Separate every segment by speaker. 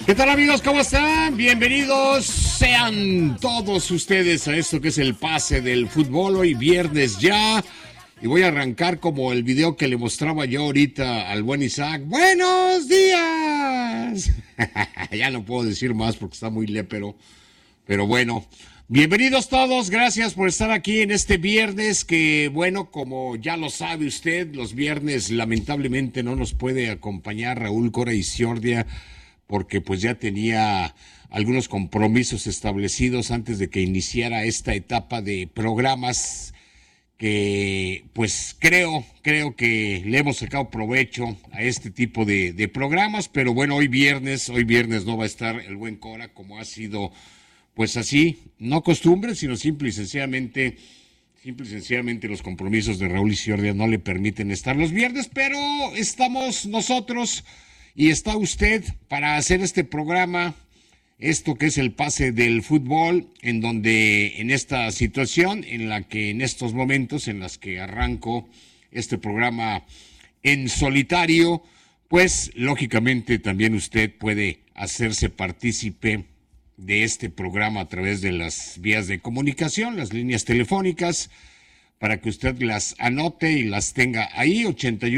Speaker 1: ¿Qué tal, amigos? ¿Cómo están? Bienvenidos sean todos ustedes a esto que es el pase del fútbol. Hoy viernes ya. Y voy a arrancar como el video que le mostraba yo ahorita al buen Isaac. ¡Buenos días! Ya no puedo decir más porque está muy lépero. Pero bueno, bienvenidos todos. Gracias por estar aquí en este viernes que, bueno, como ya lo sabe usted, los viernes lamentablemente no nos puede acompañar Raúl Cora Isiordia, porque pues ya tenía algunos compromisos establecidos antes de que iniciara esta etapa de programas que pues creo que le hemos sacado provecho a este tipo de programas, pero bueno, hoy viernes no va a estar el buen Cora como ha sido pues así, no costumbre, sino simple y sencillamente los compromisos de Raúl Isiordia no le permiten estar los viernes, pero estamos nosotros y está usted para hacer este programa, esto que es el pase del fútbol, en donde en esta situación, en la que en estos momentos en las que arranco este programa en solitario, pues lógicamente también usted puede hacerse partícipe de este programa a través de las vías de comunicación, las líneas telefónicas, para que usted las anote y las tenga ahí,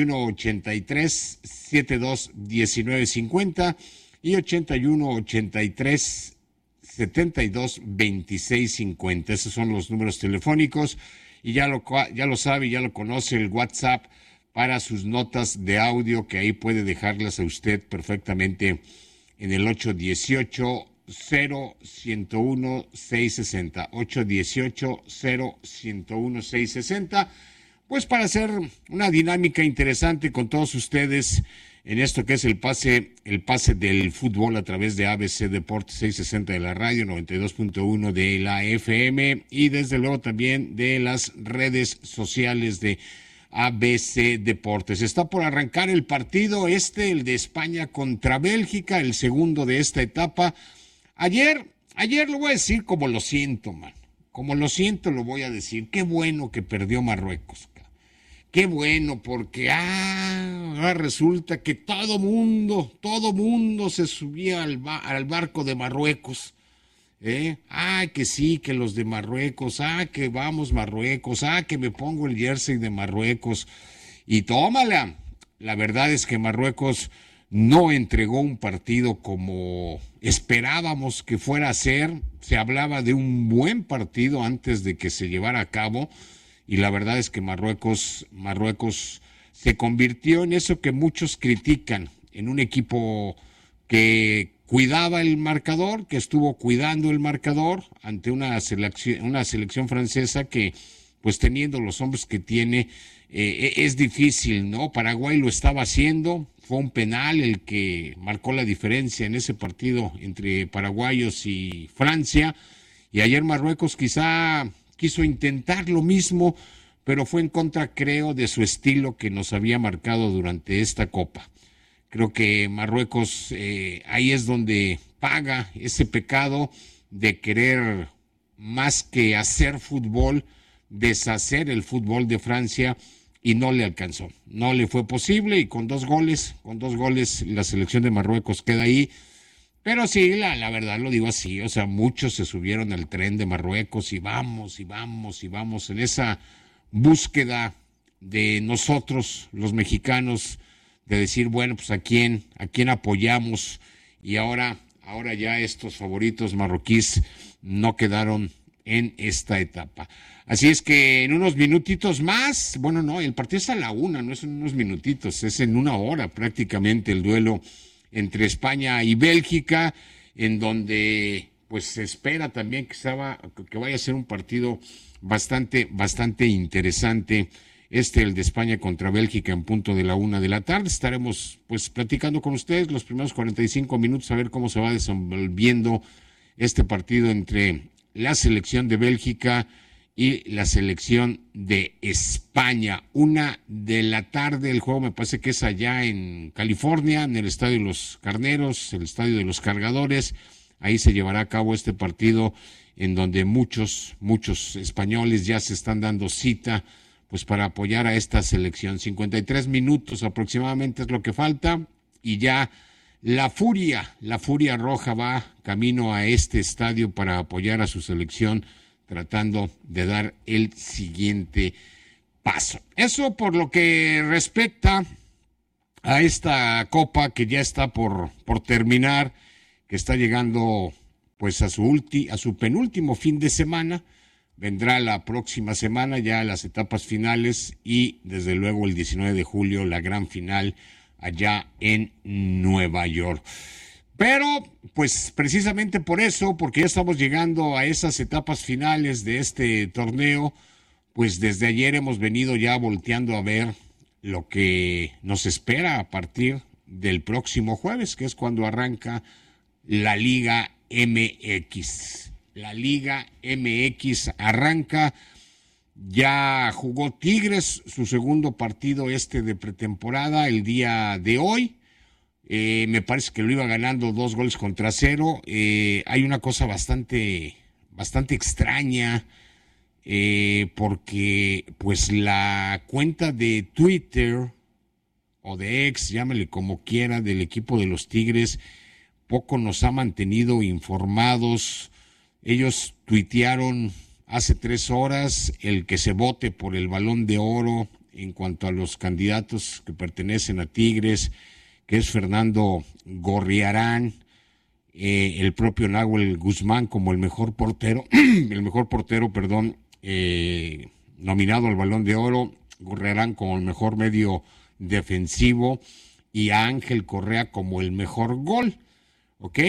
Speaker 1: 81-83-72-19-50 y 81-83-72-26-50. Esos son los números telefónicos y ya lo sabe, ya lo conoce, el WhatsApp para sus notas de audio, que ahí puede dejarlas a usted perfectamente en el 818-0101-660, 818-0101-660, pues para hacer una dinámica interesante con todos ustedes en esto que es el pase del fútbol a través de ABC Deportes 660 de la radio, 92.1 de la FM y desde luego también de las redes sociales de ABC Deportes. Está por arrancar el partido el de España contra Bélgica, el segundo de esta etapa. Ayer lo voy a decir como lo siento, man. Como lo siento lo voy a decir. Qué bueno que perdió Marruecos. Qué bueno, porque ahora resulta que todo mundo se subía al barco de Marruecos. Que sí, que los de Marruecos, que vamos Marruecos, que me pongo el jersey de Marruecos. Y tómala. La verdad es que Marruecos no entregó un partido como esperábamos que fuera a ser. Se hablaba de un buen partido antes de que se llevara a cabo, y la verdad es que Marruecos se convirtió en eso que muchos critican, en un equipo que cuidaba el marcador, que estuvo cuidando el marcador ante una selección francesa que, pues teniendo los hombres que tiene, es difícil, ¿no? Paraguay lo estaba haciendo, fue un penal el que marcó la diferencia en ese partido entre paraguayos y Francia, y ayer Marruecos quizá quiso intentar lo mismo, pero fue en contra, creo, de su estilo que nos había marcado durante esta Copa. Creo que Marruecos ahí es donde paga ese pecado de querer, más que hacer fútbol, deshacer el fútbol de Francia, y no le alcanzó, no le fue posible, y con dos goles la selección de Marruecos queda ahí. Pero sí, la verdad lo digo así, o sea, muchos se subieron al tren de Marruecos y vamos en esa búsqueda de nosotros, los mexicanos, de decir, bueno, pues a quién apoyamos, y ahora ya estos favoritos marroquíes no quedaron en esta etapa. Así es que en unos minutitos más, bueno, no, el partido es a la 1:00, no es en unos minutitos, es en 1 hora prácticamente el duelo entre España y Bélgica, en donde pues se espera también que vaya a ser un partido bastante interesante, el de España contra Bélgica en punto de la 1:00 de la tarde. Estaremos pues platicando con ustedes los primeros 45 minutos a ver cómo se va desenvolviendo este partido entre la selección de Bélgica y la selección de España. 1:00 de la tarde, el juego me parece que es allá en California, en el Estadio de los Carneros, el Estadio de los Cargadores. Ahí se llevará a cabo este partido, en donde muchos españoles ya se están dando cita pues para apoyar a esta selección. 53 minutos aproximadamente es lo que falta, y ya La Furia Roja va camino a este estadio para apoyar a su selección, tratando de dar el siguiente paso. Eso por lo que respecta a esta copa que ya está por terminar, que está llegando pues a su penúltimo fin de semana. Vendrá la próxima semana ya las etapas finales y desde luego el 19 de julio la gran final allá en Nueva York. Pero pues precisamente por eso, porque ya estamos llegando a esas etapas finales de este torneo, pues desde ayer hemos venido ya volteando a ver lo que nos espera a partir del próximo jueves, que es cuando arranca la Liga MX. La Liga MX arranca, ya jugó Tigres su segundo partido de pretemporada el día de hoy. Me parece que lo iba ganando 2-0. Hay una cosa bastante extraña, porque pues la cuenta de Twitter o de X, llámale como quiera, del equipo de los Tigres, poco nos ha mantenido informados. Ellos tuitearon hace 3 horas el que se vote por el Balón de Oro en cuanto a los candidatos que pertenecen a Tigres, que es Fernando Gorriarán, el propio Nahuel Guzmán como el mejor portero, nominado al Balón de Oro, Gorriarán como el mejor medio defensivo y a Ángel Correa como el mejor gol, ¿ok?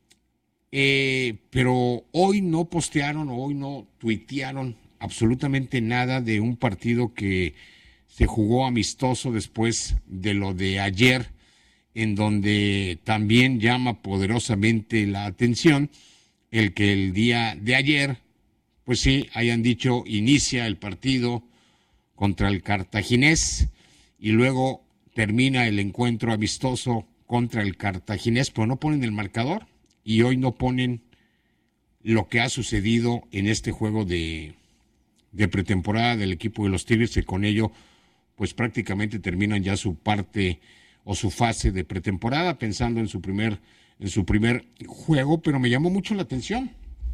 Speaker 1: Pero hoy no postearon, hoy no tuitearon absolutamente nada de un partido que se jugó amistoso después de lo de ayer, en donde también llama poderosamente la atención el que el día de ayer, pues sí, hayan dicho inicia el partido contra el Cartaginés y luego termina el encuentro amistoso contra el Cartaginés, pero no ponen el marcador y hoy no ponen lo que ha sucedido en este juego de pretemporada del equipo de los Tigres, que con ello pues prácticamente terminan ya su parte o su fase de pretemporada, pensando en su primer juego, pero me llamó mucho la atención.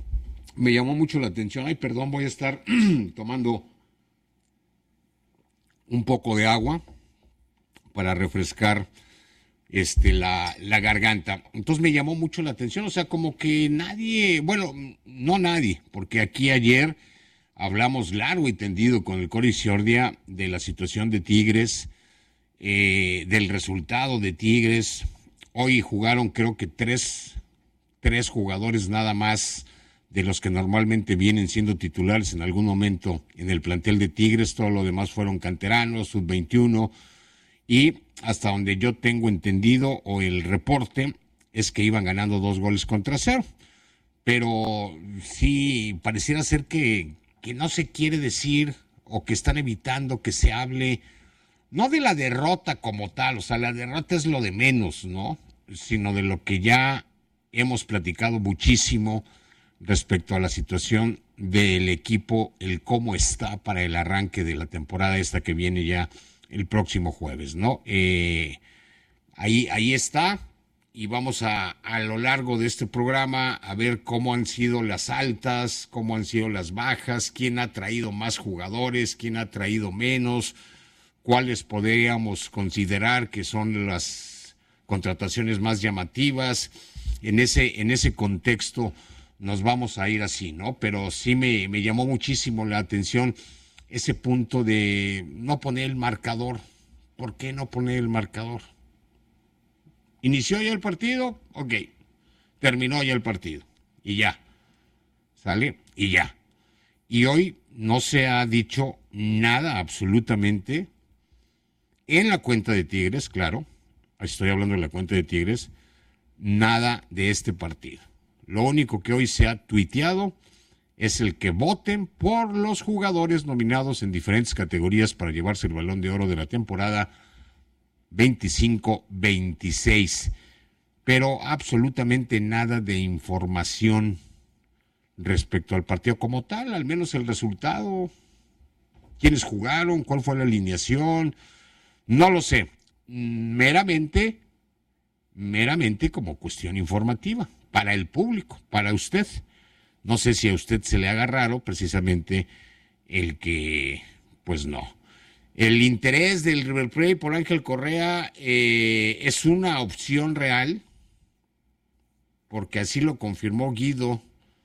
Speaker 1: Ay, perdón, voy a estar tomando un poco de agua para refrescar la garganta. Entonces me llamó mucho la atención, o sea, como que nadie, bueno, no nadie, porque aquí ayer hablamos largo y tendido con el Cori Ciordia de la situación de Tigres, del resultado de Tigres. Hoy jugaron creo que tres jugadores nada más de los que normalmente vienen siendo titulares en algún momento en el plantel de Tigres. Todo lo demás fueron canteranos, sub-21, y hasta donde yo tengo entendido o el reporte es que iban ganando 2-0. Pero sí, pareciera ser que no se quiere decir o que están evitando que se hable no de la derrota como tal, o sea, la derrota es lo de menos, ¿no? Sino de lo que ya hemos platicado muchísimo respecto a la situación del equipo, el cómo está para el arranque de la temporada esta que viene ya el próximo jueves, ¿no? Ahí está, y vamos a lo largo de este programa a ver cómo han sido las altas, cómo han sido las bajas, quién ha traído más jugadores, quién ha traído menos, cuáles podríamos considerar que son las contrataciones más llamativas. En ese contexto nos vamos a ir así, ¿no? Pero sí me llamó muchísimo la atención ese punto de no poner el marcador. ¿Por qué no poner el marcador? ¿Inició ya el partido? Ok. Terminó ya el partido. Y ya. ¿Sale? Y ya. Y hoy no se ha dicho nada absolutamente en la cuenta de Tigres, claro. Estoy hablando de la cuenta de Tigres. Nada de este partido. Lo único que hoy se ha tuiteado es el que voten por los jugadores nominados en diferentes categorías para llevarse el Balón de Oro de la temporada 25-26. Pero absolutamente nada de información respecto al partido como tal, al menos el resultado, quiénes jugaron, cuál fue la alineación, no lo sé. Meramente meramente como cuestión informativa, para el público, para usted. No sé si a usted se le haga raro precisamente el que, pues no. El interés del River Plate por Ángel Correa es una opción real, porque así lo confirmó Guido.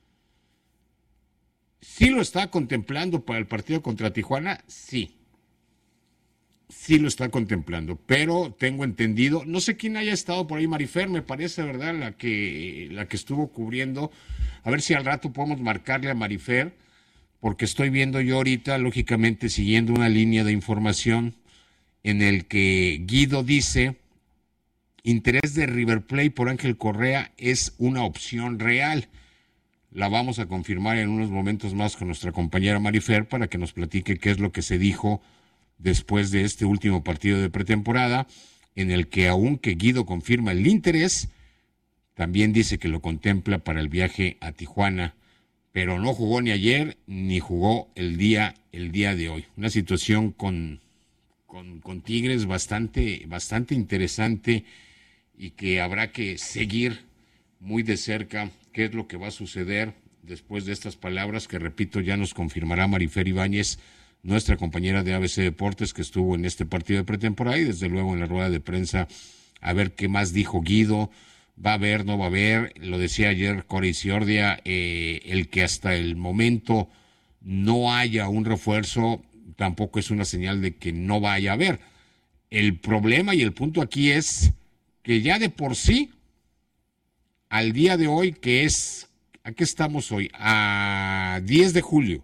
Speaker 1: ¿Sí lo está contemplando para el partido contra Tijuana? Sí. Sí lo está contemplando, pero tengo entendido, no sé quién haya estado por ahí, Marifer, me parece, ¿verdad? La que estuvo cubriendo. A ver si al rato podemos marcarle a Marifer, porque estoy viendo yo ahorita, lógicamente, siguiendo una línea de información en el que Guido dice: interés de River Plate por Ángel Correa es una opción real. La vamos a confirmar en unos momentos más con nuestra compañera Marifer para que nos platique qué es lo que se dijo después de este último partido de pretemporada, en el que aunque Guido confirma el interés, también dice que lo contempla para el viaje a Tijuana, pero no jugó ni ayer ni jugó el día de hoy. Una situación con Tigres bastante interesante, y que habrá que seguir muy de cerca qué es lo que va a suceder después de estas palabras que, repito, ya nos confirmará Marifer Ibáñez, nuestra compañera de ABC Deportes, que estuvo en este partido de pretemporada, y desde luego en la rueda de prensa, a ver qué más dijo Guido. ¿Va a haber, no va a haber? Lo decía ayer Corey Ciordia, el que hasta el momento no haya un refuerzo tampoco es una señal de que no vaya a haber. El problema y el punto aquí es que ya de por sí, al día de hoy, que es, ¿a qué estamos hoy? A 10 de julio.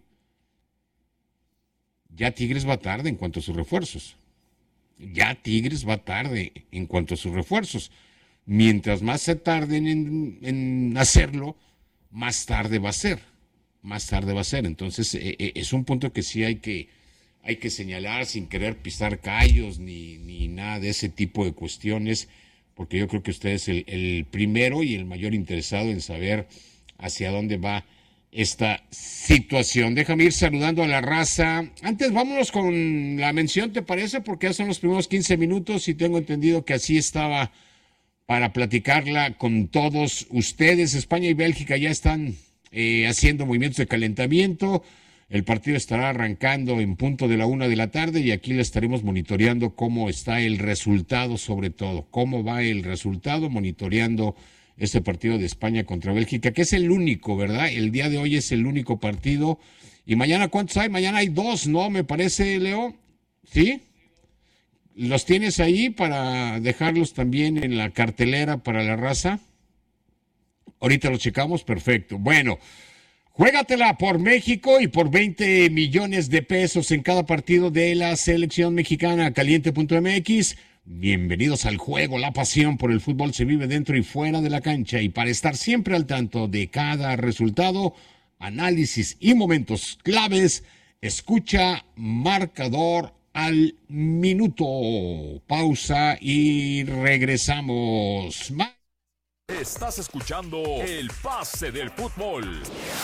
Speaker 1: Ya Tigres va tarde en cuanto a sus refuerzos. Ya Tigres va tarde en cuanto a sus refuerzos. Mientras más se tarden en hacerlo, más tarde va a ser. Más tarde va a ser. Entonces, es un punto que sí hay que señalar sin querer pisar callos ni nada de ese tipo de cuestiones, porque yo creo que usted es el primero y el mayor interesado en saber hacia dónde va esta situación. Déjame ir saludando a la raza. Antes, vámonos con la mención, ¿te parece? Porque ya son los primeros 15 minutos y tengo entendido que así estaba para platicarla con todos ustedes. España y Bélgica ya están haciendo movimientos de calentamiento. El partido estará arrancando en punto de la 1 de la tarde y aquí le estaremos monitoreando cómo está el resultado, sobre todo, cómo va el resultado, monitoreando este partido de España contra Bélgica, que es el único, ¿verdad? El día de hoy es el único partido. ¿Y mañana cuántos hay? Mañana hay 2, ¿no? Me parece, Leo. ¿Sí? ¿Los tienes ahí para dejarlos también en la cartelera para la raza? Ahorita los checamos, perfecto. Bueno, juégatela por México y por 20 millones de pesos en cada partido de la selección mexicana. Caliente.mx. Bienvenidos al juego. La pasión por el fútbol se vive dentro y fuera de la cancha. Y para estar siempre al tanto de cada resultado, análisis y momentos claves, escucha Marcador al Minuto. Pausa y regresamos.
Speaker 2: Estás escuchando el pase del fútbol.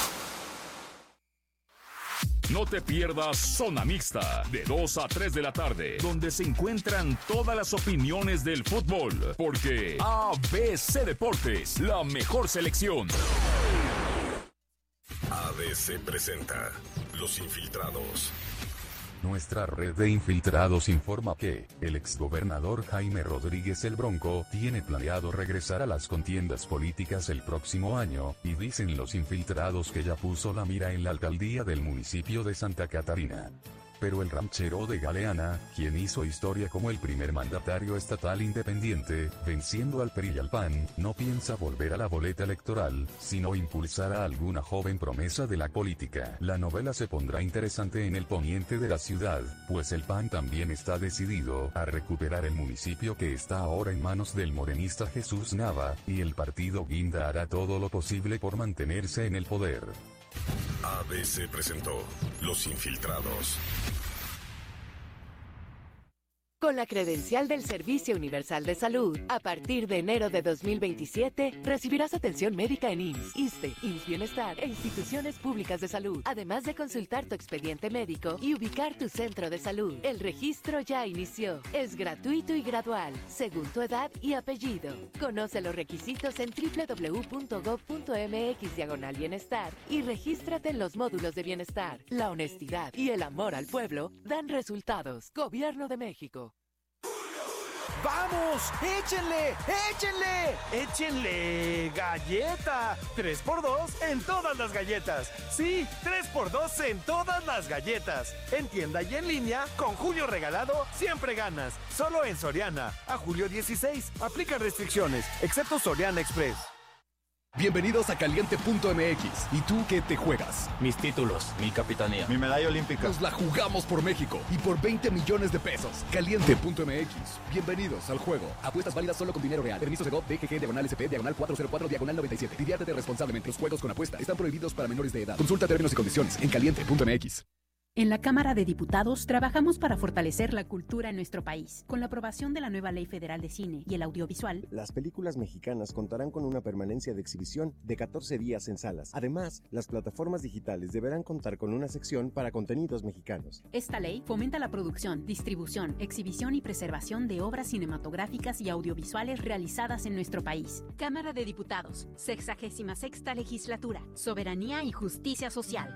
Speaker 2: No te pierdas Zona Mixta, de 2 a 3 de la tarde, donde se encuentran todas las opiniones del fútbol, porque ABC Deportes, la mejor selección.
Speaker 3: ABC presenta Los Infiltrados.
Speaker 4: Nuestra red de infiltrados informa que el exgobernador Jaime Rodríguez el Bronco tiene planeado regresar a las contiendas políticas el próximo año, y dicen los infiltrados que ya puso la mira en la alcaldía del municipio de Santa Catarina. Pero el ranchero de Galeana, quien hizo historia como el primer mandatario estatal independiente, venciendo al PRI y al PAN, no piensa volver a la boleta electoral, sino impulsar a alguna joven promesa de la política. La novela se pondrá interesante en el poniente de la ciudad, pues el PAN también está decidido a recuperar el municipio que está ahora en manos del morenista Jesús Nava, y el partido Guinda hará todo lo posible por mantenerse en el poder.
Speaker 3: ABC presentó Los Infiltrados.
Speaker 5: Con la credencial del Servicio Universal de Salud, a partir de enero de 2027, recibirás atención médica en IMSS, ISSSTE, IMSS Bienestar e instituciones públicas de salud, además de consultar tu expediente médico y ubicar tu centro de salud. El registro ya inició. Es gratuito y gradual, según tu edad y apellido. Conoce los requisitos en www.gov.mx/bienestar y regístrate en los módulos de bienestar. La honestidad y el amor al pueblo dan resultados. Gobierno de México.
Speaker 6: ¡Vamos! ¡Échenle! ¡Échenle! ¡Échenle! ¡Galleta! 3x2 en todas las galletas. Sí, 3x2 en todas las galletas. En tienda y en línea, con Julio Regalado, siempre ganas. Solo en Soriana. A julio 16. Aplica restricciones, excepto Soriana Express.
Speaker 7: Bienvenidos a Caliente.mx. ¿Y tú qué te juegas?
Speaker 8: Mis títulos, mi capitanía,
Speaker 7: mi medalla olímpica. Nos la jugamos por México y por 20 millones de pesos. Caliente.mx. Bienvenidos al juego. Apuestas válidas solo con dinero real. Permiso de GOV, DGG, /SP, /404, /97. Diviértete responsablemente. Los juegos con apuesta están prohibidos para menores de edad. Consulta términos y condiciones en Caliente.mx.
Speaker 9: En la Cámara de Diputados trabajamos para fortalecer la cultura en nuestro país. Con la aprobación de la nueva Ley Federal de Cine y el Audiovisual,
Speaker 10: las películas mexicanas contarán con una permanencia de exhibición de 14 días en salas. Además, las plataformas digitales deberán contar con una sección para contenidos mexicanos.
Speaker 9: Esta ley fomenta la producción, distribución, exhibición y preservación de obras cinematográficas y audiovisuales realizadas en nuestro país. Cámara de Diputados, 66ª Legislatura, Soberanía y Justicia Social.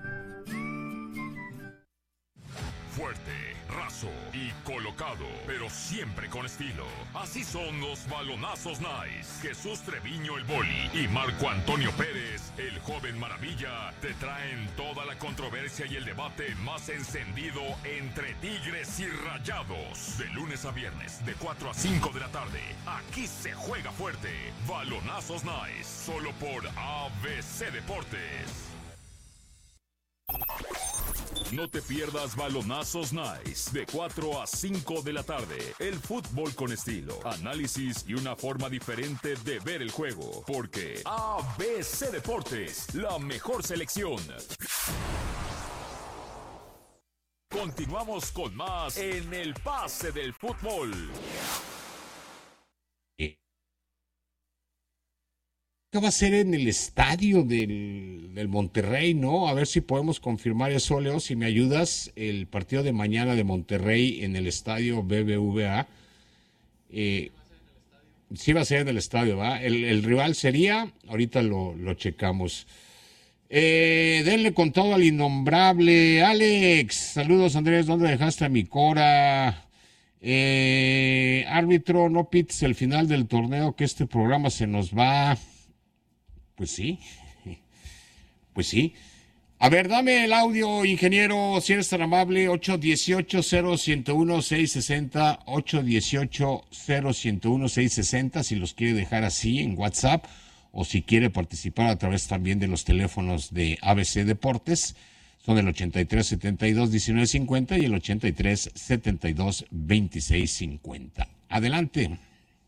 Speaker 2: Fuerte, raso y colocado, pero siempre con estilo. Así son los balonazos nice. Jesús Treviño el Boli y Marco Antonio Pérez, el joven maravilla, te traen toda la controversia y el debate más encendido entre Tigres y Rayados. De lunes a viernes, de 4 a 5 de la tarde. Aquí se juega fuerte. Balonazos nice, solo por ABC Deportes. No te pierdas Balonazos Nice, de 4 a 5 de la tarde. El fútbol con estilo, análisis y una forma diferente de ver el juego. Porque ABC Deportes, la mejor selección. Continuamos con más en el pase del fútbol.
Speaker 1: ¿Qué va a ser en el estadio del Monterrey, no? A ver si podemos confirmar eso, Leo, si me ayudas. El partido de mañana de Monterrey en el estadio BBVA. Sí va a ser en el estadio, ¿va? El rival sería, ahorita lo checamos. Denle con todo al innombrable. Alex, saludos Andrés, ¿dónde dejaste a mi Cora? Árbitro, no pites el final del torneo, que este programa se nos va. Pues sí. A ver, dame el audio, ingeniero, si eres tan amable. 818-011660, 818-011660, si los quiere dejar así en WhatsApp, o si quiere participar a través también de los teléfonos de ABC Deportes. Son el 83-72-1950 y el 83-72-2650. Adelante.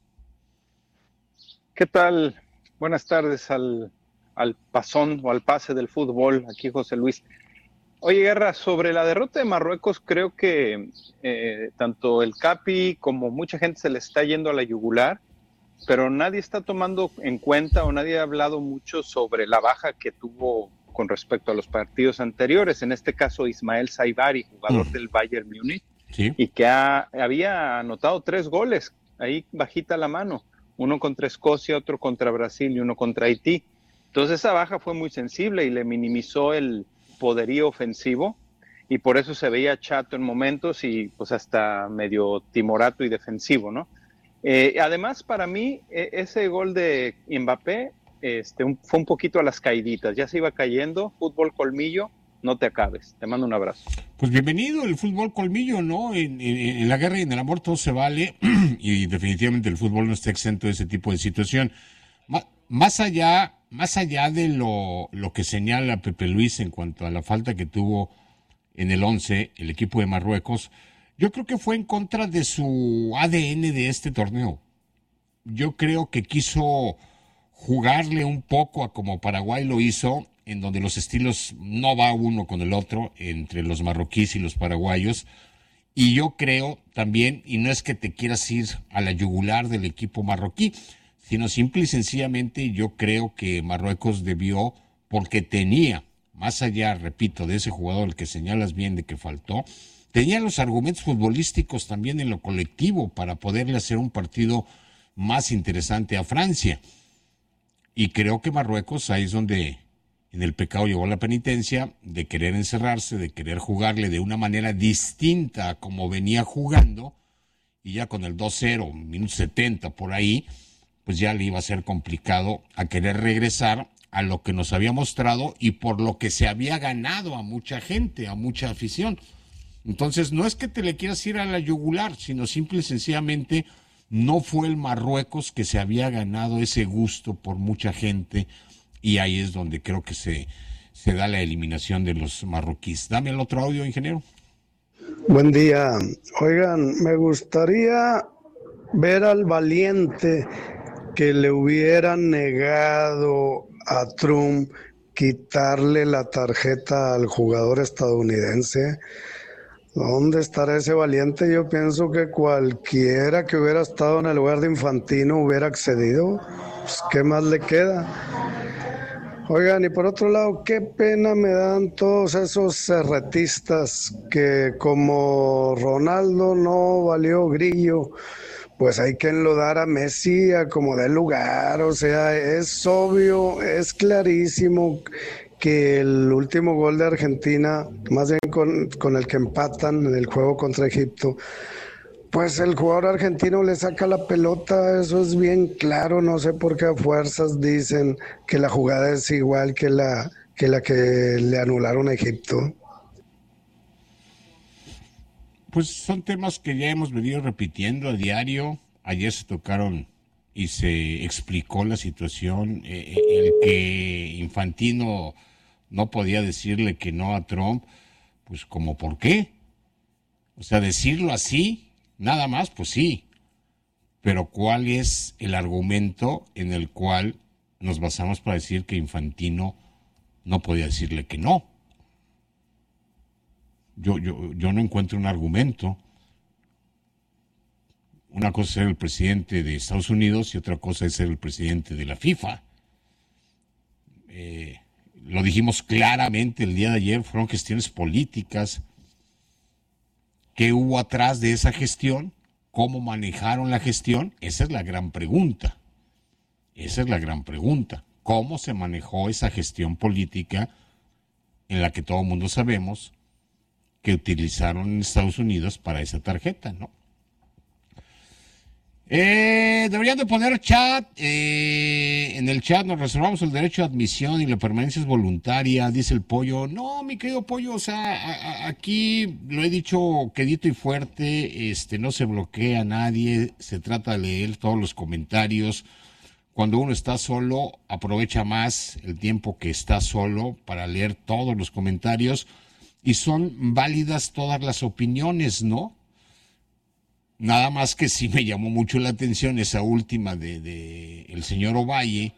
Speaker 11: ¿Qué tal? Buenas tardes al pasón o al pase del fútbol, aquí José Luis. Oye, Guerra, sobre la derrota de Marruecos, creo que tanto el Capi como mucha gente se le está yendo a la yugular, pero nadie está tomando en cuenta o nadie ha hablado mucho sobre la baja que tuvo con respecto a los partidos anteriores, en este caso Ismael Saibari, jugador del Bayern Múnich, ¿sí? Y que había anotado 3 goles, ahí bajita la mano. Uno contra Escocia, otro contra Brasil y uno contra Haití. Entonces esa baja fue muy sensible y le minimizó el poderío ofensivo y por eso se veía chato en momentos y pues hasta medio timorato y defensivo, ¿no? Además, para mí, ese gol de Mbappé fue un poquito a las caiditas. Ya se iba cayendo, fútbol colmillo, no te acabes. Te mando un abrazo.
Speaker 1: Pues bienvenido el fútbol colmillo, ¿no? En la guerra y en el amor todo se vale y definitivamente el fútbol no está exento de ese tipo de situación. Más allá de lo que señala Pepe Luis en cuanto a la falta que tuvo en el 11 el equipo de Marruecos, yo creo que fue en contra de su ADN de este torneo. Yo creo que quiso jugarle un poco a como Paraguay lo hizo, en donde los estilos no va uno con el otro, entre los marroquíes y los paraguayos, Y yo creo también, y no es que te quieras ir a la yugular del equipo marroquí, sino simple y sencillamente yo creo que Marruecos debió, porque tenía, más allá, repito, de ese jugador el que señalas bien de que faltó, tenía los argumentos futbolísticos también en lo colectivo para poderle hacer un partido más interesante a Francia. Y creo que Marruecos ahí es donde en el pecado llegó la penitencia de querer encerrarse, de querer jugarle de una manera distinta a como venía jugando, y ya con el 2-0, minuto 70 por ahí, pues ya le iba a ser complicado a querer regresar a lo que nos había mostrado y por lo que se había ganado a mucha gente, a mucha afición. Entonces, no es que te le quieras ir a la yugular, sino simple y sencillamente no fue el Marruecos que se había ganado ese gusto por mucha gente, y ahí es donde creo que se da la eliminación de los marroquíes. Dame el otro audio, ingeniero.
Speaker 12: Buen día. Oigan, me gustaría ver al valiente que le hubieran negado a Trump quitarle la tarjeta al jugador estadounidense. ¿Dónde estará ese valiente? Yo pienso que cualquiera que hubiera estado en el lugar de Infantino hubiera accedido. Pues, ¿qué más le queda? Oigan, y por otro lado, qué pena me dan todos esos cerretistas que como Ronaldo no valió grillo, pues hay que enlodar a Messi a como dé lugar. O sea, es obvio, es clarísimo que el último gol de Argentina, más bien con el que empatan en el juego contra Egipto, pues el jugador argentino le saca la pelota, eso es bien claro. No sé por qué a fuerzas dicen que la jugada es igual que la que le anularon a Egipto.
Speaker 1: Pues son temas que ya hemos venido repitiendo a diario. Ayer se tocaron y se explicó la situación, el que Infantino no podía decirle que no a Trump, pues como por qué. O sea, decirlo así, nada más, pues sí. Pero ¿cuál es el argumento en el cual nos basamos para decir que Infantino no podía decirle que no? Yo no encuentro un argumento. Una cosa es ser el presidente de Estados Unidos y otra cosa es ser el presidente de la FIFA. Lo dijimos claramente el día de ayer, fueron cuestiones políticas. ¿Qué hubo atrás de esa gestión? ¿Cómo manejaron la gestión? Esa es la gran pregunta. Esa es la gran pregunta. ¿Cómo se manejó esa gestión política en la que todo el mundo sabemos que utilizaron en Estados Unidos para esa tarjeta, ¿no? Deberían de poner chat. En el chat nos reservamos el derecho de admisión y la permanencia es voluntaria, dice el Pollo. No, mi querido Pollo, o sea, aquí lo he dicho quedito y fuerte, no se bloquea a nadie, se trata de leer todos los comentarios. Cuando uno está solo, aprovecha más el tiempo que está solo para leer todos los comentarios y son válidas todas las opiniones, ¿no? Nada más que sí me llamó mucho la atención esa última de el señor Ovalle,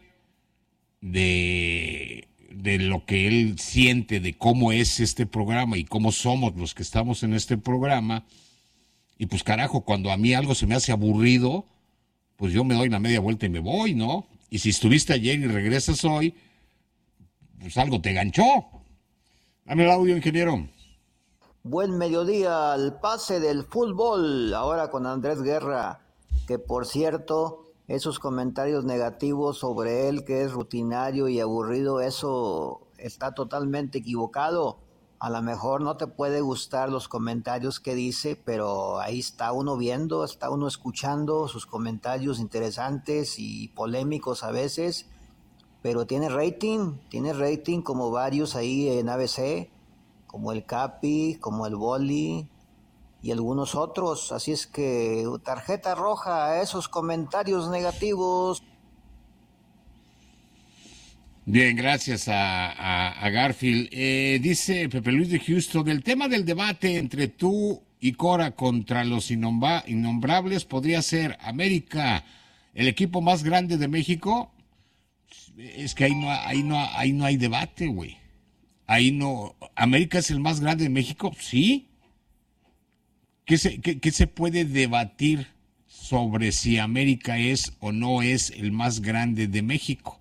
Speaker 1: de lo que él siente, de cómo es este programa y cómo somos los que estamos en este programa. Y pues carajo, cuando a mí algo se me hace aburrido, pues yo me doy la media vuelta y me voy, ¿no? Y si estuviste ayer y regresas hoy, pues algo te ganchó. Dame el audio, ingeniero.
Speaker 13: Buen mediodía al pase del fútbol, ahora con Andrés Guerra, que por cierto, esos comentarios negativos sobre él, que es rutinario y aburrido, eso está totalmente equivocado. A lo mejor no te puede gustar los comentarios que dice, pero ahí está uno viendo, está uno escuchando sus comentarios interesantes y polémicos a veces, pero tiene rating como varios ahí en ABC, como el Capi, como el Boli y algunos otros. Así es que tarjeta roja a esos comentarios negativos.
Speaker 1: Bien, gracias a Garfield. Dice Pepe Luis de Houston, el tema del debate entre tú y Cora contra los innombrables podría ser América, el equipo más grande de México. Es que ahí no hay debate, güey. Ahí no. ¿América es el más grande de México? Sí. ¿Qué se puede debatir sobre si América es o no es el más grande de México?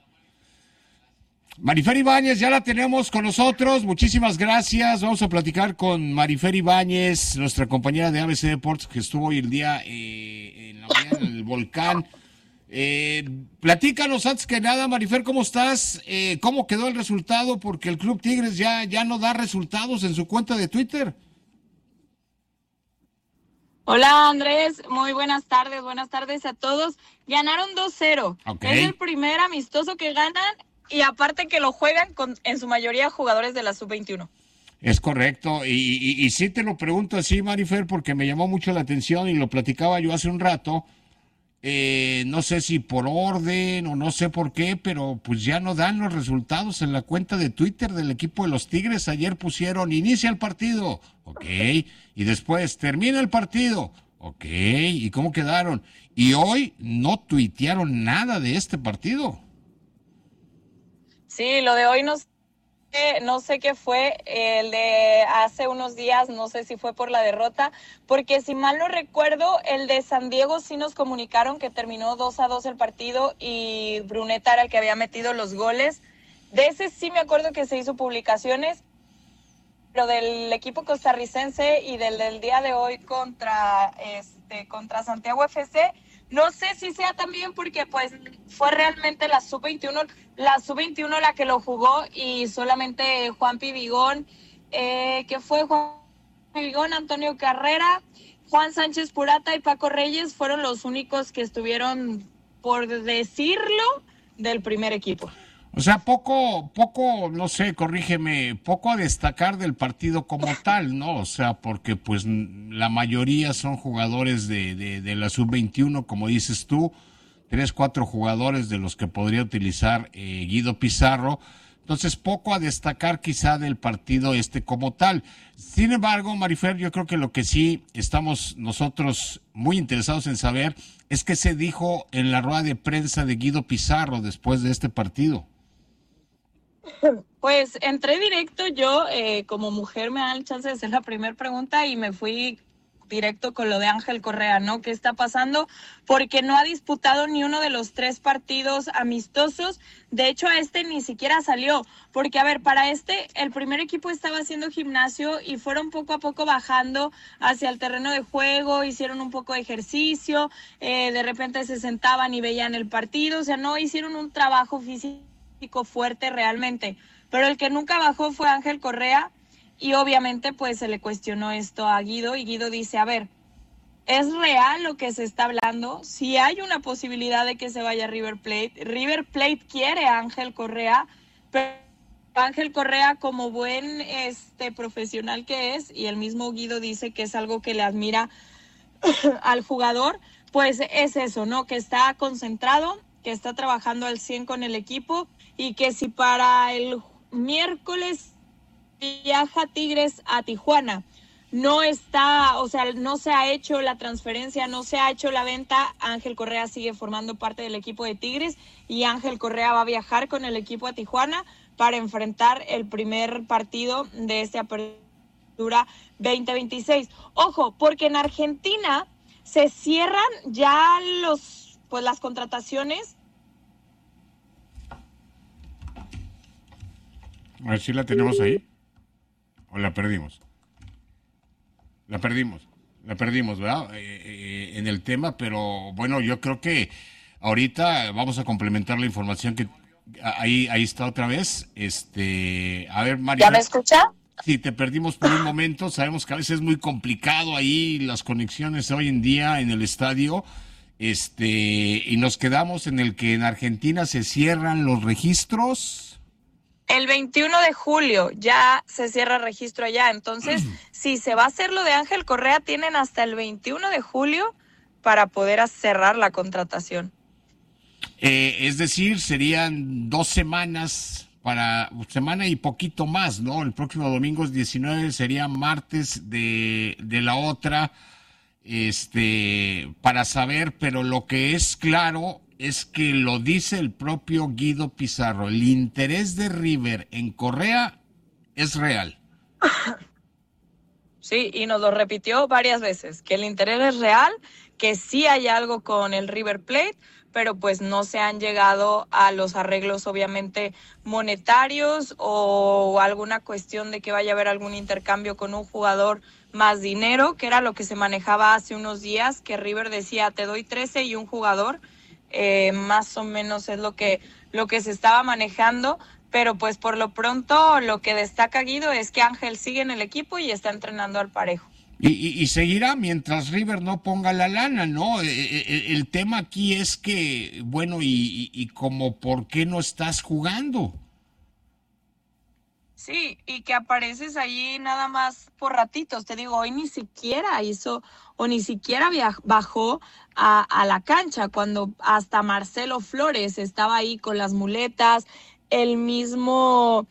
Speaker 1: Marifer Ibáñez, ya la tenemos con nosotros, muchísimas gracias. Vamos a platicar con Marifer Ibáñez, nuestra compañera de ABC Deportes, que estuvo hoy el día en la mañana en el Volcán. Platícanos antes que nada, Marifer, ¿cómo estás? ¿Cómo quedó el resultado? Porque el Club Tigres ya no da resultados en su cuenta de Twitter.
Speaker 14: Hola Andrés, muy buenas tardes a todos. Ganaron 2-0,
Speaker 1: Okay.
Speaker 14: Es el primer amistoso que ganan y aparte que lo juegan en su mayoría jugadores de la sub-21.
Speaker 1: Es correcto, y sí te lo pregunto así, Marifer, porque me llamó mucho la atención y lo platicaba yo hace un rato. No sé si por orden o no sé por qué, pero pues ya no dan los resultados en la cuenta de Twitter del equipo de los Tigres. Ayer pusieron inicia el partido, ok, y después termina el partido, ok, ¿y cómo quedaron? Y hoy no tuitearon nada de este partido.
Speaker 14: Sí, lo de hoy no sé qué fue, el de hace unos días, no sé si fue por la derrota, porque si mal no recuerdo, el de San Diego sí nos comunicaron que terminó 2-2 el partido y Bruneta era el que había metido los goles. De ese sí me acuerdo que se hizo publicaciones, pero del equipo costarricense y del día de hoy contra Santiago FC, no sé si sea también porque pues fue realmente la sub-21 la que lo jugó y solamente Juan Pibigón, que fue Juan Pibigón, Antonio Carrera, Juan Sánchez Purata y Paco Reyes fueron los únicos que estuvieron, por decirlo, del primer equipo.
Speaker 1: O sea, poco, no sé, corrígeme, poco a destacar del partido como tal, ¿no? O sea, porque pues la mayoría son jugadores de la sub-21, como dices tú, 3-4 jugadores de los que podría utilizar Guido Pizarro. Entonces, poco a destacar quizá del partido como tal. Sin embargo, Marifer, yo creo que lo que sí estamos nosotros muy interesados en saber es qué se dijo en la rueda de prensa de Guido Pizarro después de este partido.
Speaker 14: Pues entré directo, yo como mujer me dan el chance de hacer la primera pregunta y me fui directo con lo de Ángel Correa, ¿no? ¿Qué está pasando? Porque no ha disputado ni uno de los 3 partidos amistosos. De hecho, ni siquiera salió. Porque, a ver, para el primer equipo estaba haciendo gimnasio y fueron poco a poco bajando hacia el terreno de juego, hicieron un poco de ejercicio, de repente se sentaban y veían el partido. O sea, no hicieron un trabajo físico fuerte realmente. Pero el que nunca bajó fue Ángel Correa. Y obviamente pues se le cuestionó esto a Guido y Guido dice, a ver, ¿es real lo que se está hablando? Si hay una posibilidad de que se vaya a River Plate quiere a Ángel Correa, pero Ángel Correa como buen profesional que es, y el mismo Guido dice que es algo que le admira al jugador, pues es eso, ¿no? Que está concentrado, que está trabajando al 100 con el equipo y que si para el miércoles viaja Tigres a Tijuana, no se ha hecho la transferencia, no se ha hecho la venta, Ángel Correa sigue formando parte del equipo de Tigres y Ángel Correa va a viajar con el equipo a Tijuana para enfrentar el primer partido de esta apertura 2026. Ojo, porque en Argentina se cierran ya las contrataciones.
Speaker 1: A ver si la tenemos ahí. ¿O la perdimos? La perdimos, ¿verdad? En el tema, pero bueno, yo creo que ahorita vamos a complementar la información que ahí está otra vez. A ver, María.
Speaker 14: ¿Ya me escucha?
Speaker 1: Sí, te perdimos por un momento. Sabemos que a veces es muy complicado ahí las conexiones hoy en día en el estadio. Y nos quedamos en el que en Argentina se cierran los registros.
Speaker 14: El 21 de julio ya se cierra registro allá, entonces si se va a hacer lo de Ángel Correa, tienen hasta el 21 de julio para poder cerrar la contratación.
Speaker 1: Es decir, serían 2 semanas, semana y poquito más, ¿no? El próximo domingo es 19, sería martes de la otra, para saber, pero lo que es claro es que lo dice el propio Guido Pizarro, el interés de River en Correa es real.
Speaker 14: Sí, y nos lo repitió varias veces, que el interés es real, que sí hay algo con el River Plate, pero pues no se han llegado a los arreglos obviamente monetarios o alguna cuestión de que vaya a haber algún intercambio con un jugador más dinero, que era lo que se manejaba hace unos días, que River decía te doy 13 y un jugador, más o menos es lo que se estaba manejando, pero pues por lo pronto lo que destaca Guido es que Ángel sigue en el equipo y está entrenando al parejo.
Speaker 1: Y seguirá mientras River no ponga la lana, ¿no? El tema aquí es que, bueno, y como ¿por qué no estás jugando?
Speaker 14: Sí, y que apareces allí nada más por ratitos. Te digo, hoy ni siquiera hizo o ni siquiera bajó a la cancha, cuando hasta Marcelo Flores estaba ahí con las muletas, el mismo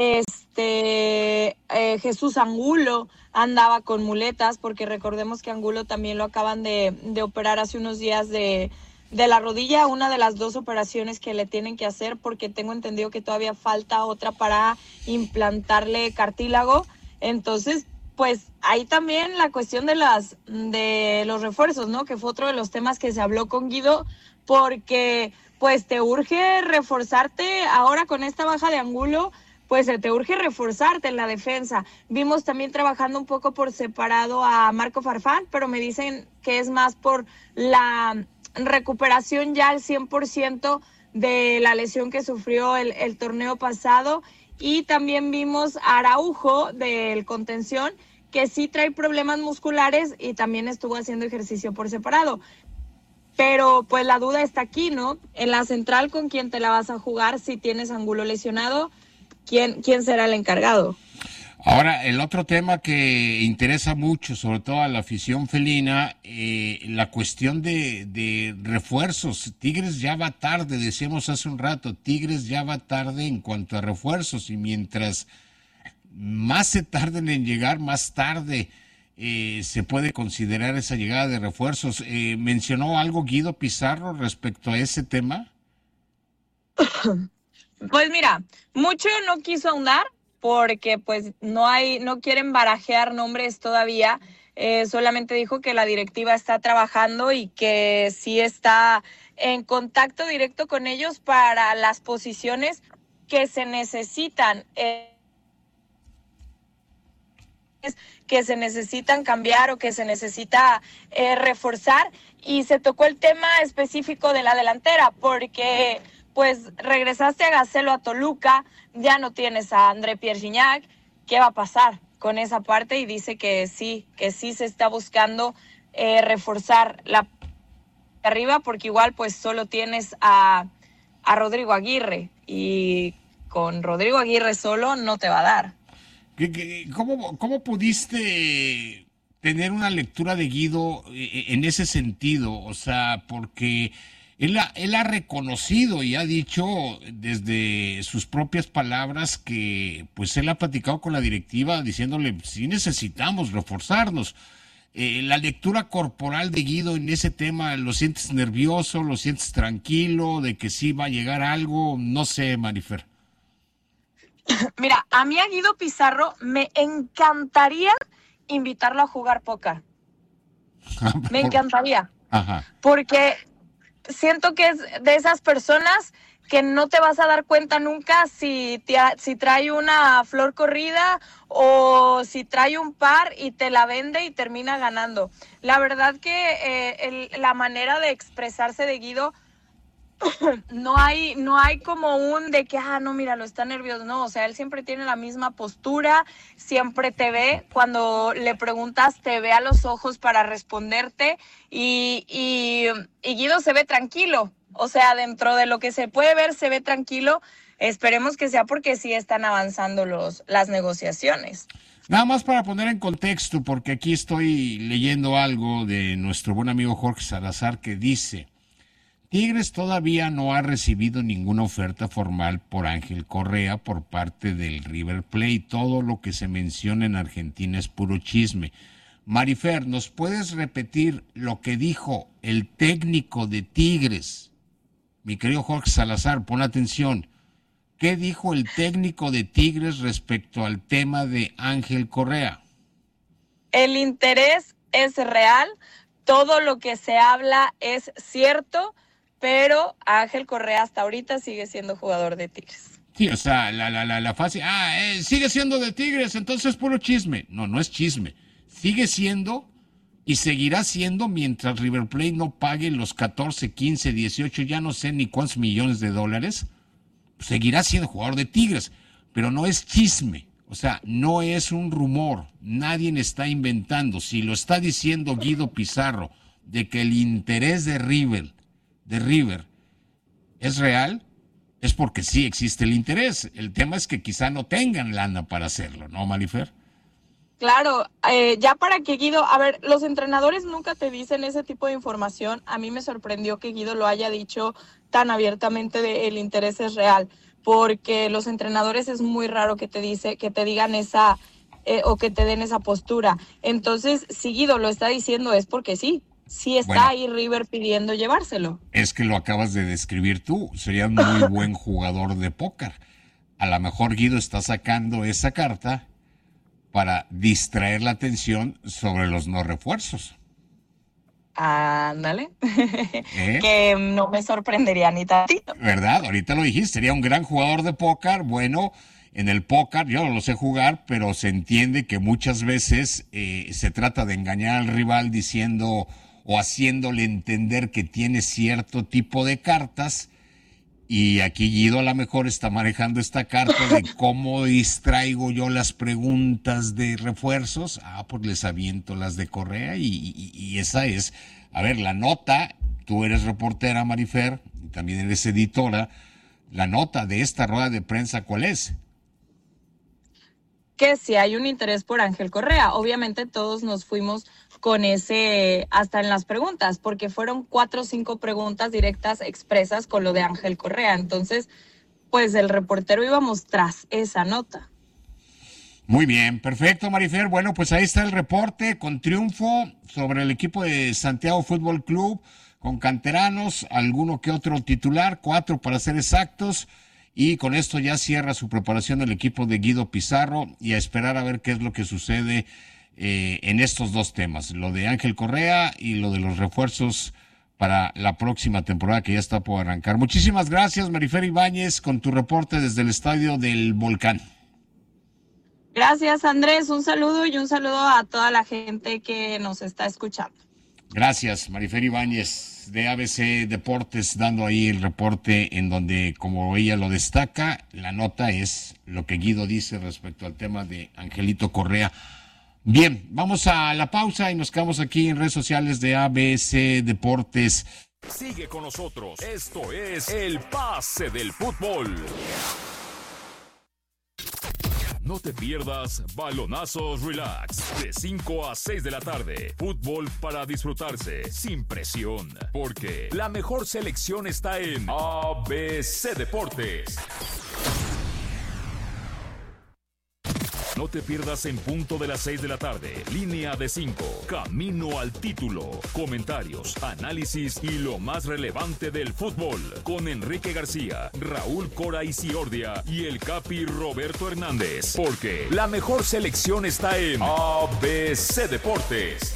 Speaker 14: Jesús Angulo andaba con muletas, porque recordemos que Angulo también lo acaban de operar hace unos días de la rodilla, una de las 2 operaciones que le tienen que hacer, porque tengo entendido que todavía falta otra para implantarle cartílago. Entonces, pues ahí también la cuestión de los refuerzos, ¿no? Que fue otro de los temas que se habló con Guido, porque pues te urge reforzarte ahora con esta baja de Angulo, pues te urge reforzarte en la defensa. Vimos también trabajando un poco por separado a Marco Farfán, pero me dicen que es más por la recuperación ya al 100% de la lesión que sufrió el torneo pasado. Y también vimos a Araujo del contención, que sí trae problemas musculares y también estuvo haciendo ejercicio por separado. Pero pues la duda está aquí, ¿no? En la central, ¿con quién te la vas a jugar si tienes Angulo lesionado? ¿Quién será el encargado?
Speaker 1: Ahora, el otro tema que interesa mucho, sobre todo a la afición felina, la cuestión de refuerzos. Tigres ya va tarde, decíamos hace un rato, Tigres ya va tarde en cuanto a refuerzos, y mientras más se tarden en llegar, más tarde se puede considerar esa llegada de refuerzos. ¿Mencionó algo Guido Pizarro respecto a ese tema?
Speaker 14: Pues mira, mucho no quiso ahondar, porque pues no quieren barajear nombres todavía. Solamente dijo que la directiva está trabajando y que sí está en contacto directo con ellos para las posiciones que se necesitan, que se necesitan cambiar o que se necesita reforzar. Y se tocó el tema específico de la delantera, porque pues regresaste a Gacelo a Toluca, ya no tienes a André Pierre Gignac. ¿Qué va a pasar con esa parte? Y dice que sí se está buscando reforzar la arriba, porque igual pues solo tienes a Rodrigo Aguirre, y con Rodrigo Aguirre solo no te va a dar.
Speaker 1: ¿Cómo pudiste tener una lectura de Guido en ese sentido? O sea, porque él ha reconocido y ha dicho desde sus propias palabras que pues él ha platicado con la directiva diciéndole sí necesitamos reforzarnos. La lectura corporal de Guido en ese tema, ¿lo sientes nervioso, lo sientes tranquilo, de que sí va a llegar algo? No sé, Marifer.
Speaker 14: Mira, a mí a Guido Pizarro me encantaría invitarlo a jugar póker. Me encantaría.
Speaker 1: Ajá.
Speaker 14: Porque siento que es de esas personas que no te vas a dar cuenta nunca si trae una flor corrida o si trae un par y te la vende y termina ganando. La verdad que la manera de expresarse de Guido no hay como un de que, no, mira, lo está nervioso. No, o sea, él siempre tiene la misma postura, siempre te ve, cuando le preguntas, te ve a los ojos para responderte, y Guido se ve tranquilo. O sea, dentro de lo que se puede ver, se ve tranquilo. Esperemos que sea porque sí están avanzando las negociaciones.
Speaker 1: Nada más para poner en contexto, porque aquí estoy leyendo algo de nuestro buen amigo Jorge Salazar, que dice: Tigres todavía no ha recibido ninguna oferta formal por Ángel Correa por parte del River Plate. Todo lo que se menciona en Argentina es puro chisme. Marifer, ¿nos puedes repetir lo que dijo el técnico de Tigres? Mi querido Jorge Salazar, pon atención. ¿Qué dijo el técnico de Tigres respecto al tema de Ángel Correa?
Speaker 14: El interés es real, todo lo que se habla es cierto, pero Ángel Correa hasta ahorita sigue siendo jugador de Tigres.
Speaker 1: Sí, o sea, la fase, sigue siendo de Tigres, entonces es puro chisme. No es chisme. Sigue siendo y seguirá siendo mientras River Plate no pague los 14, 15, 18, ya no sé ni cuántos millones de dólares. Seguirá siendo jugador de Tigres, pero no es chisme. O sea, no es un rumor, nadie está inventando. Si lo está diciendo Guido Pizarro, de que el interés de River es real, es porque sí existe el interés. El tema es que quizá no tengan lana para hacerlo, ¿no, Marifer?
Speaker 14: Claro, ya para que Guido, a ver, los entrenadores nunca te dicen ese tipo de información. A mí me sorprendió que Guido lo haya dicho tan abiertamente de el interés es real, porque los entrenadores es muy raro que te digan esa o que te den esa postura. Entonces, si Guido lo está diciendo es porque sí está ahí River pidiendo llevárselo.
Speaker 1: Es que lo acabas de describir tú, sería un muy buen jugador de póker. A lo mejor Guido está sacando esa carta para distraer la atención sobre los no refuerzos.
Speaker 14: Ándale, que no me sorprendería ni tantito.
Speaker 1: ¿Verdad? Ahorita lo dijiste, sería un gran jugador de póker. Bueno, en el póker yo no lo sé jugar, pero se entiende que muchas veces se trata de engañar al rival diciendo o haciéndole entender que tiene cierto tipo de cartas. Y aquí Guido a lo mejor está manejando esta carta de cómo distraigo yo las preguntas de refuerzos. Pues les aviento las de Correa y esa es. A ver, la nota, tú eres reportera, Marifer, y también eres editora. La nota de esta rueda de prensa, ¿cuál es?
Speaker 14: Que si hay un interés por Ángel Correa. Obviamente todos nos fuimos con ese, hasta en las preguntas, porque fueron 4 o 5 preguntas directas expresas con lo de Ángel Correa. Entonces, pues el reportero íbamos tras esa nota.
Speaker 1: Muy bien, perfecto, Marifer. Bueno, pues ahí está el reporte con triunfo sobre el equipo de Santiago Fútbol Club, con canteranos, alguno que otro titular, 4 para ser exactos. Y con esto ya cierra su preparación el equipo de Guido Pizarro y a esperar a ver qué es lo que sucede en estos dos temas, lo de Ángel Correa y lo de los refuerzos para la próxima temporada que ya está por arrancar. Muchísimas gracias, Marifer Ibáñez, con tu reporte desde el Estadio del Volcán.
Speaker 14: Gracias, Andrés. Un saludo y un saludo a toda la gente que nos está escuchando.
Speaker 1: Gracias, Marifer Ibáñez de ABC Deportes, dando ahí el reporte en donde, como ella lo destaca, la nota es lo que Guido dice respecto al tema de Angelito Correa. Bien, vamos a la pausa y nos quedamos aquí en redes sociales de ABC Deportes.
Speaker 2: Sigue con nosotros, esto es El Pase del Fútbol. No te pierdas Balonazos Relax, de 5 a 6 de la tarde. Fútbol para disfrutarse, sin presión, porque la mejor selección está en ABC Deportes. No te pierdas En Punto de las 6 de la tarde, Línea de 5, Camino al Título, comentarios, análisis y lo más relevante del fútbol, con Enrique García, Raúl Cora Isiordia y el Capi Roberto Hernández, porque la mejor selección está en ABC Deportes.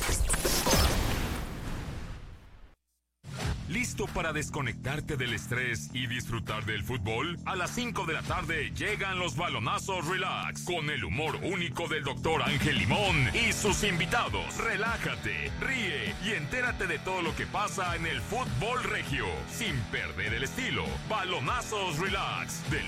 Speaker 2: ¿Listo para desconectarte del estrés y disfrutar del fútbol? A las 5 de la tarde llegan los Balonazos Relax, con el humor único del Dr. Ángel Limón y sus invitados. Relájate, ríe y entérate de todo lo que pasa en el fútbol regio, sin perder el estilo. Balonazos Relax, de